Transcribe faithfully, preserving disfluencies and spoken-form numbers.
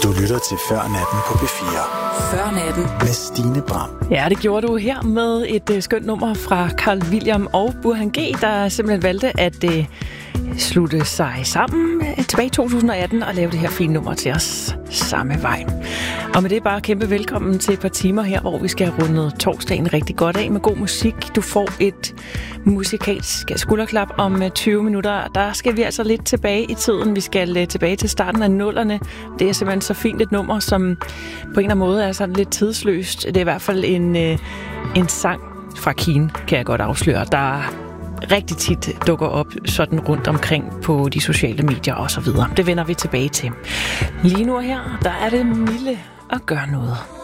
Du lytter til Før Natten på P fire. Før Natten med Stine Bram. Ja, det gjorde du her med et uh, skønt nummer fra Carl William og Burhan G, der simpelthen valgte at uh, slutte sig sammen uh, tilbage i to tusind og atten og lave det her fine nummer til os samme vej. Og med det bare kæmpe velkommen til et par timer her, hvor vi skal have rundet torsdagen rigtig godt af med god musik. Du får et musikalsk skulderklap om tyve minutter. Der skal vi altså lidt tilbage i tiden. Vi skal uh, tilbage til starten af nullerne. Det er simpelthen så fint et nummer, som på en eller anden måde er sådan lidt tidsløst. Det er i hvert fald en, uh, en sang fra Keane, kan jeg godt afsløre, der rigtig tit dukker op sådan rundt omkring på de sociale medier og så videre. Det vender vi tilbage til. Lige nu her, der er det Mille at gøre noget.